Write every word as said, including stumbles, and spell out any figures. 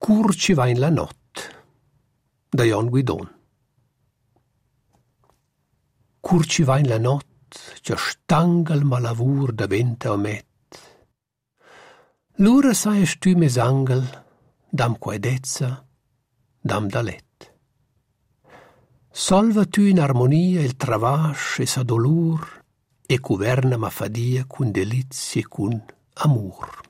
Cur ci va in la not, da Jon Guidon. Cur ci va in la not, già stanga il malavur da venta omet. L'ura sai stu mesangel, dam quaedezza, dam da let. Solva tu in armonia il travasce e sa dolur, e cuverna ma fadia cun delizie cun amur.